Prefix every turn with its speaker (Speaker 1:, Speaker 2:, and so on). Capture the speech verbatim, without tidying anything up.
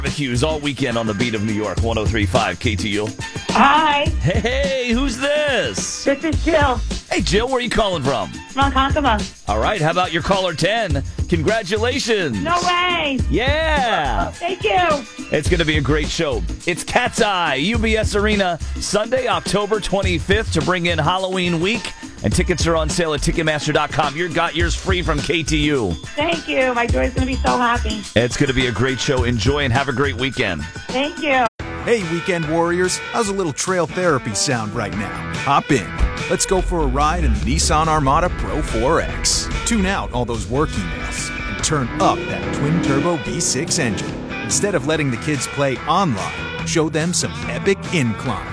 Speaker 1: Barbecues all weekend on the beat of New York, one oh three point five K T U.
Speaker 2: Hi,
Speaker 1: Hey, who's this?
Speaker 2: this is Jill
Speaker 1: Hey, Jill, where are you calling from?
Speaker 2: from Konkoma.
Speaker 1: All right, how about your caller ten? Congratulations.
Speaker 2: No way.
Speaker 1: Yeah.
Speaker 2: Thank you.
Speaker 1: It's going to be a great show. It's Cat's Eye, U B S Arena, Sunday, October twenty-fifth to bring in Halloween week. And tickets are on sale at Ticketmaster dot com. You got yours free from K T U.
Speaker 2: Thank you. My Joy's going to be so happy.
Speaker 1: It's going to be a great show. Enjoy and have a great weekend.
Speaker 2: Thank you.
Speaker 3: Hey, Weekend Warriors, how's a little trail therapy sound right now? Hop in. Let's go for a ride in the Nissan Armada Pro four X. Tune out all those work emails and turn up that twin-turbo V six engine. Instead of letting the kids play online, show them some epic incline.